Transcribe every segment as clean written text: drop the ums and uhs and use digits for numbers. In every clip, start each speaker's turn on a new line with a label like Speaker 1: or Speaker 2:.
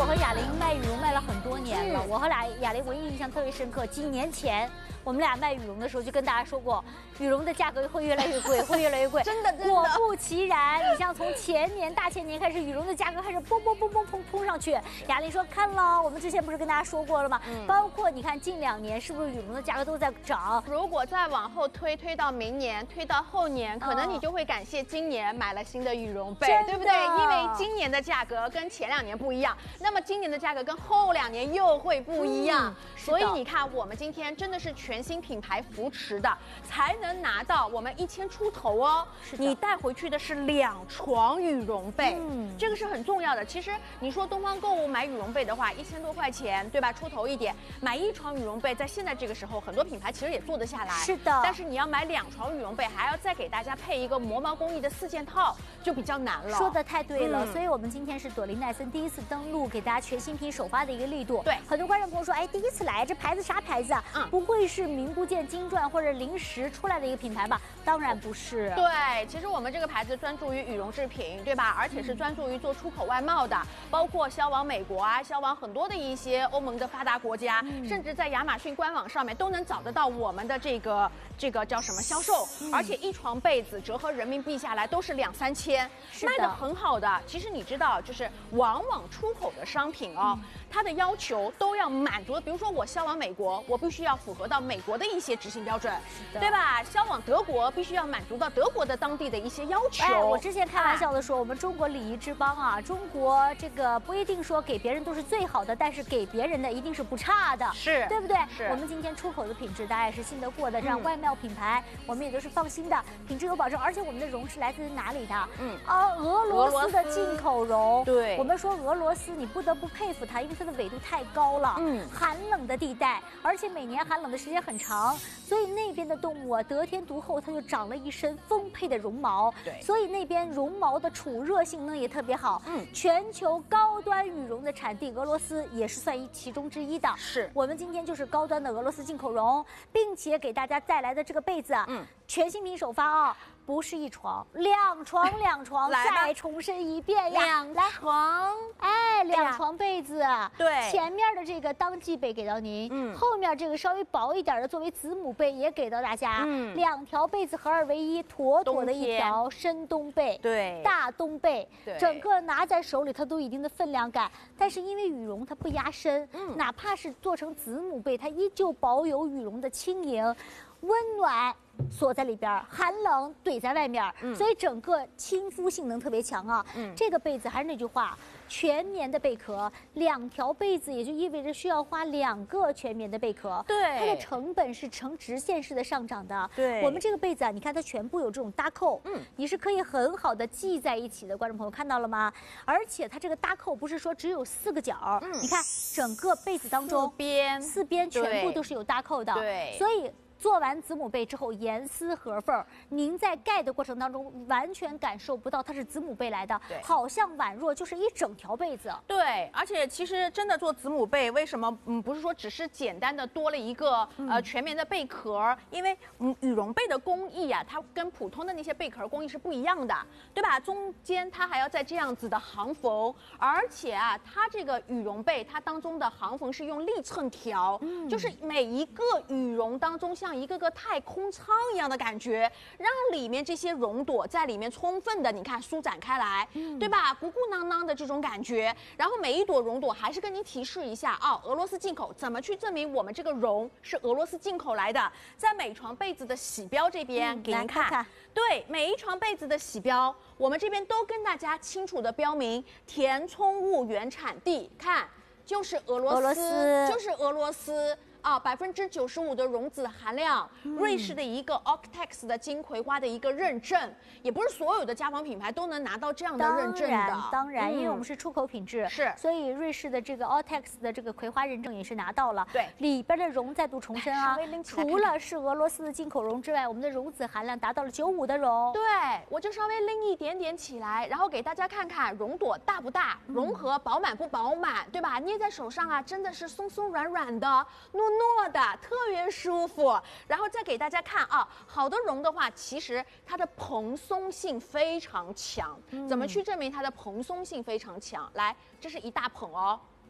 Speaker 1: 和雅玲卖羽绒卖了很多年了，我和雅玲唯一印象特别深刻，几年前我们俩卖羽绒的时候就跟大家说过，羽绒的价格会越来越贵，会越来越贵。
Speaker 2: 真的。
Speaker 1: 果不其然，你像从大前年开始，羽绒的价格开始砰上去。雅玲说看了，我们之前不是跟大家说过了吗？包括你看近2年是不是羽绒的价格都在涨？
Speaker 2: 如果再往后推到明年，推到后年，可能你就会感谢今年买了新的羽绒被，对不对？因为今年的价格跟前2年不一样，那么今年的价格跟后2年又会不一样。所以你看，我们今天真的是全新品牌扶持的，才能拿到我们1000出头哦。你带回去的是2床羽绒被，这个是很重要的。其实你说东方购物买羽绒被的话，1000多块钱，对吧？出头一点，买1床羽绒被，在现在这个时候，很多品牌其实也做得下来。
Speaker 1: 是的。
Speaker 2: 但是你要买2床羽绒被，还要再给大家配一个磨毛工艺的4件套，就比较难了。
Speaker 1: 说的太对了，所以我们今天是朵琳奈森第一次登陆，给大家全新品首发的一个力度。
Speaker 2: 对，
Speaker 1: 很多观众朋友说，哎，第一次来，这牌子啥牌子啊？不会是名不见经传或者临时出来的一个品牌吧？当然不是。
Speaker 2: 对，其实我们这个牌子专注于羽绒制品，对吧？而且是专注于做出口外贸的，包括销往美国啊，销往很多的一些欧盟的发达国家，甚至在亚马逊官网上面都能找得到我们的这个叫什么销售。而且1床被子折合人民币下来都是2、3千，卖得很好的。其实你知道，就是往往出口的商品哦，它的要求都要满足。比如说我销往美国，我必须要符合到美国的一些执行标准，对吧？销往德国必须要满足到德国的当地的一些要求。
Speaker 1: 哎，我之前开玩笑的说，我们中国礼仪之邦啊，中国这个不一定说给别人都是最好的，但是给别人的一定是不差的，
Speaker 2: 是
Speaker 1: 对不对？
Speaker 2: 是。
Speaker 1: 我们今天出口的品质大家也是信得过的，这样外贸品牌我们也都是放心的，品质有保证。而且我们的绒是来自于哪里的？俄罗斯的进口绒。
Speaker 2: 对，
Speaker 1: 我们说俄罗斯，你不得不佩服它，因为它的纬度太高了，寒冷的地带，而且每年寒冷的时间很长，所以那边的动物啊，得天独厚，它就长了一身丰沛的绒毛。
Speaker 2: 对，
Speaker 1: 所以那边绒毛的储热性能也特别好。全球高端羽绒的产地俄罗斯也是算其中之一的。
Speaker 2: 是我
Speaker 1: 们今天就是高端的俄罗斯进口绒，并且给大家带来的这个被子，全新品首发啊，不是1床，2床，再重申一遍呀
Speaker 2: ，2床，
Speaker 1: 哎，2床被子，
Speaker 2: 对，
Speaker 1: 前面的这个当季被给到您，后面这个稍微薄一点的作为子母被也给到大家，2条被子合2为1，妥妥的一条深冬被，
Speaker 2: 对，
Speaker 1: 大冬被，整个拿在手里它都有一定的分量感，但是因为羽绒它不压身，哪怕是做成子母被，它依旧保有羽绒的轻盈、温暖。锁在里边，寒冷怼在外面，所以整个亲肤性能特别强啊。这个被子还是那句话，全棉的贝壳，2条被子也就意味着需要花2个全棉的贝壳。
Speaker 2: 对，
Speaker 1: 它的成本是呈直线式的上涨的。
Speaker 2: 对，
Speaker 1: 我们这个被子啊，你看它全部有这种搭扣，你是可以很好的系在一起的。观众朋友看到了吗？而且它这个搭扣不是说只有4个角，你看整个被子当中四边全部都是有搭扣的。
Speaker 2: 对，
Speaker 1: 所以。做完子母被之后，严丝合缝，您在盖的过程当中完全感受不到它是子母被来的，好像宛若就是一整条被子。
Speaker 2: 对，而且其实真的做子母被，为什么不是说只是简单的多了一个全棉的贝壳？因为羽绒被的工艺啊，它跟普通的那些贝壳工艺是不一样的，对吧？中间它还要在这样子的行缝，而且啊，它这个羽绒被它当中的行缝是用立寸条，就是每一个羽绒当中像一个个太空舱一样的感觉，让里面这些绒朵在里面充分的，你看舒展开来，对吧？鼓鼓囊囊的这种感觉。然后每一朵绒朵还是跟您提示一下啊，俄罗斯进口，怎么去证明我们这个绒是俄罗斯进口来的？在每床被子的洗标这边给您看，对，每一床被子的洗标，我们这边都跟大家清楚的标明填充物原产地，看就是俄罗斯，就是俄罗斯。95%的绒子含量，瑞士的一个 Octex 的金葵花的一个认证，也不是所有的家纺品牌都能拿到这样的认证的。
Speaker 1: 当然，因为我们是出口品质，所以瑞士的这个 Octex 的这个葵花认证也是拿到了。
Speaker 2: 对，
Speaker 1: 里边的绒再度重申啊，除了是俄罗斯的进口绒之外，我们的绒子含量达到了95的绒。
Speaker 2: 对，我就稍微拎一点点起来，然后给大家看看绒朵大不大，绒合饱满不饱满，对吧？捏在手上啊，真的是松松软软的，糯的，特别舒服。然后再给大家看啊，好的绒的话，其实它的蓬松性非常强。怎么去证明它的蓬松性非常强？来，这是一大捧哦。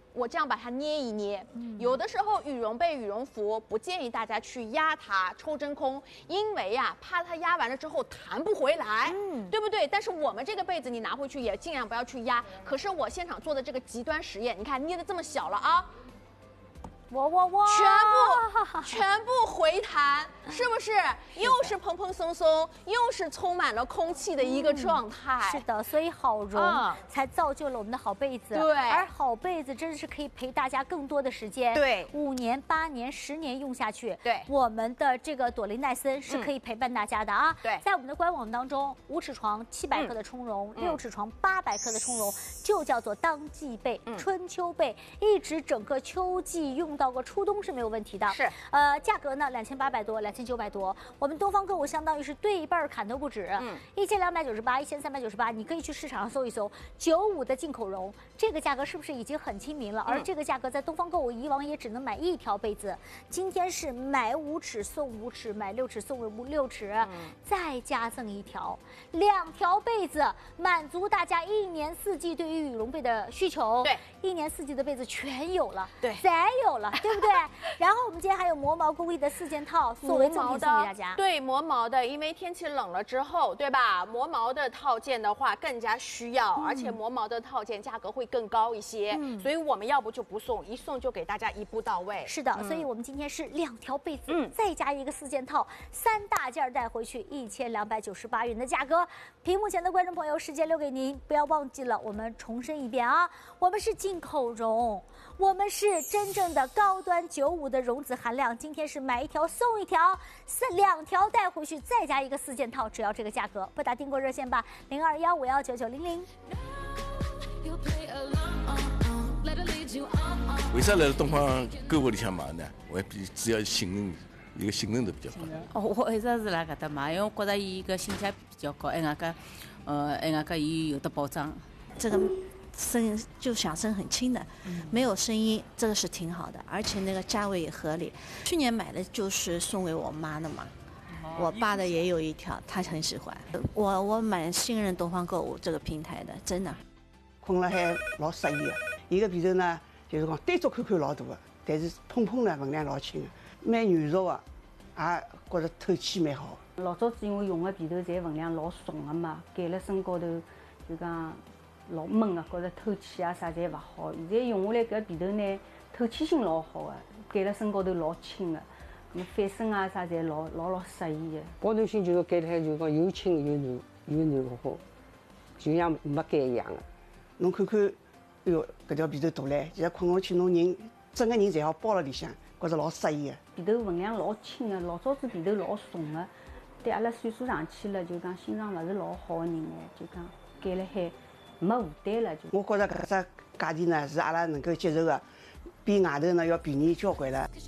Speaker 2: 我这样把它捏一捏。有的时候羽绒被、羽绒服不建议大家去压它、抽真空，因为呀，怕它压完了之后弹不回来，对不对？但是我们这个被子你拿回去也尽量不要去压。可是我现场做的这个极端实验，你看捏的这么小了啊。
Speaker 1: 哇！
Speaker 2: 全部回弹，是不是？又是蓬蓬松松，又是充满了空气的一个状态。
Speaker 1: 是的，所以好绒才造就了我们的好被子。
Speaker 2: 对，
Speaker 1: 而好被子真的是可以陪大家更多的时间。
Speaker 2: 对
Speaker 1: ，5年、8年、10年用下去。
Speaker 2: 对，
Speaker 1: 我们的这个朵琳奈森是可以陪伴大家的啊。
Speaker 2: 对，
Speaker 1: 在我们的官网当中，5尺床700克的充绒，6尺床800克的充绒，就叫做当季被、春秋被，一直整个秋季用到个初冬是没有问题的。
Speaker 2: 是，
Speaker 1: 价格呢2800多、2900多，我们东方购物相当于是对半砍都不止，1298、1398，你可以去市场上搜一搜，95的进口绒，这个价格是不是已经很亲民了？而这个价格在东方购物以往也只能买1条被子，今天是买5尺送5尺，买6尺送6尺，再加赠1条，2条被子，满足大家1年4季对于羽绒被的需求。
Speaker 2: 对
Speaker 1: ，1年4季的被子全有了，
Speaker 2: 对，
Speaker 1: 再有了，对不对？然后我们今天还有磨毛工艺的4件套作为赠品送给大家。
Speaker 2: 对，磨毛的，因为天气冷了之后，对吧？磨毛的套件的话更加需要，而且磨毛的套件价格会更高一些，所以我们要不就不送，一送就给大家一步到位。
Speaker 1: 是的，所以我们今天是2条被子，再加一个4件套，3大件带回去1298元的价格。屏幕前的观众朋友，时间留给您，不要忘记了，我们重申一遍啊，我们是进口绒，我们是真正的高端95的绒子含量，今天是买1条送1条，2条带回去再加一个4件套，只要这个价格。拨打订购热线吧，0215199900。
Speaker 3: 为啥来到东方购物里向买呢？我主要信任，一个信任度比较高。
Speaker 4: 我一直是来搿搭买，因为我觉得伊个性价比比较高，还外加伊有的保障。
Speaker 5: 这个声音就响声很轻的，没有声音，这个是挺好的，而且那个价位也合理。去年买的就是送给我妈的嘛，我爸的也有1条，他很喜欢。我蛮信任东方购物这个平台的，真的。
Speaker 6: 困了还老适意的，伊个被头呢，就是讲单独看看老大的，但是蓬蓬呢分量老轻的，蛮软弱的，也觉着透气蛮好。
Speaker 7: 老早子因为用的被头侪分量老重的嘛，盖辣身高头就讲老闷的，觉着透气啊啥侪勿好。现在用下来搿被头呢，透气性老好的，盖辣身高头老轻的，那么翻身啊啥侪老适意的。
Speaker 8: 保暖性就是盖起就讲又轻又软和，就像没盖一样的。
Speaker 6: 侬看看，哎哟，搿条被头大唻，现在困下去，侬人整个人侪好包辣里向，觉着老适意的。
Speaker 7: 被头分量老轻的，老早子被头老重的，对阿拉岁数上去了，就讲心脏勿是老好的人呢，就讲盖辣海没负担了就。
Speaker 6: 我觉着搿只价钿呢是阿拉能够接受的，比外头呢要便宜交关了。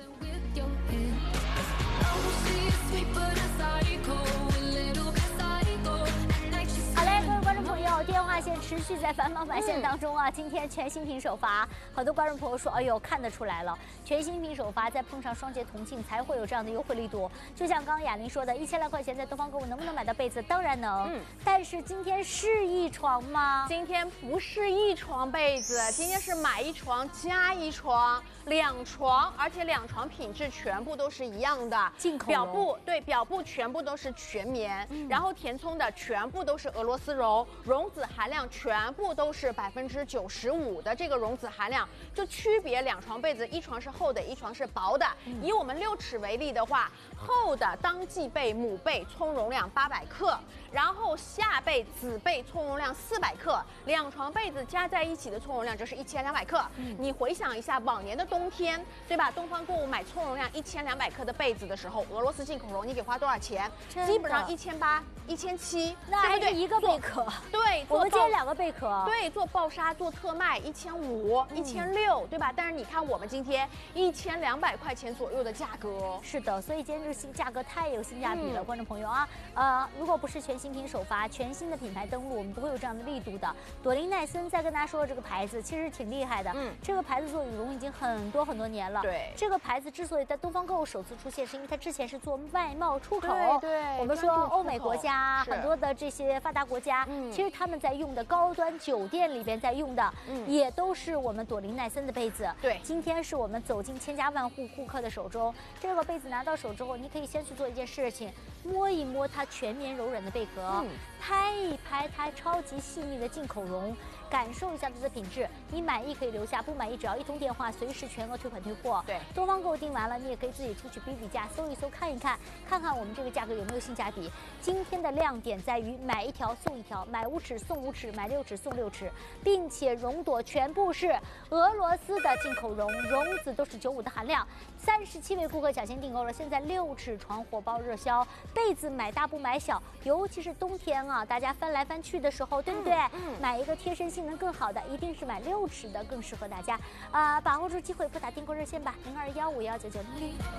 Speaker 1: 电话线持续在繁忙返现当中啊！今天全新品首发，很多观众朋友说：“哎呦，看得出来了，全新品首发，再碰上双节同庆，才会有这样的优惠力度。”就像刚刚雅玲说的，1000来块钱在东方购物能不能买到被子？当然能。但是今天是1床吗？
Speaker 2: 今天不是1床被子，今天是买1床加1床，2床，而且2床品质全部都是一样的，
Speaker 1: 进口
Speaker 2: 绒。表布全部都是全棉，然后填充的全部都是俄罗斯绒，绒子含量全部都是95%的这个绒子含量，就区别2床被子，1床是厚的，1床是薄的。以我们6尺为例的话，厚的当季被母被充绒量800克，然后夏被子被充绒量400克，2床被子加在一起的充绒量就是1200克。你回想一下往年的冬天，对吧？东方购物买充绒量1200克的被子的时候，俄罗斯进口绒你给花多少钱？基本上1800、1700，
Speaker 1: 那还是1个贝壳。
Speaker 2: 对，
Speaker 1: 我们今天2个贝壳。
Speaker 2: 对，做爆纱做特卖1500、1600，对吧？但是你看我们今天1200块钱左右的价格。
Speaker 1: 是的，所以今天这个价格太有性价比了，观众朋友啊，如果不是全新品首发，全新的品牌登陆，我们不会有这样的力度的。朵琳奈森再跟大家说，这个牌子其实挺厉害的，这个牌子做羽绒已经很多年了。
Speaker 2: 对，
Speaker 1: 这个牌子之所以在东方购物首次出现，是因为它之前是做外贸出口。
Speaker 2: 对，
Speaker 1: 我们说欧美国家很多的这些发达国家，其实他们在用的高端酒店里边在用的，也都是我们朵琳奈森的被子。
Speaker 2: 对，
Speaker 1: 今天是我们走进千家万户顾客的手中，这个被子拿到手之后，你可以先去做一件事情，摸一摸它全棉柔软的贝壳，拍一拍它超级细腻的进口绒，感受一下它的品质。你满意可以留下，不满意只要一通电话，随时全额退款退货。
Speaker 2: 对，
Speaker 1: 东方购订完了，你也可以自己出去比比价，搜一搜，看一看，看看我们这个价格有没有性价比。今天的亮点在于买1条送1条，买5尺送5尺，买6尺送6尺，并且绒朵全部是俄罗斯的进口绒，绒子都是95的含量。37位顾客抢先订购了，现在6尺床火爆热销。被子买大不买小，尤其是冬天啊，大家翻来翻去的时候，对不对？买一个贴身性能更好的，一定是买6尺的，更适合大家。把握住机会，拨打订购热线吧，0215519900。